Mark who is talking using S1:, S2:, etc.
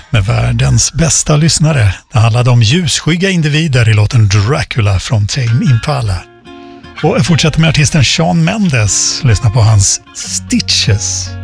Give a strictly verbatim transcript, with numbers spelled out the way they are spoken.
S1: med världens bästa lyssnare. Det handlade om ljusskygga individer i låten Dracula från Tame Impala. Och jag fortsätter med artisten Shawn Mendes. Lyssna på hans Stitches.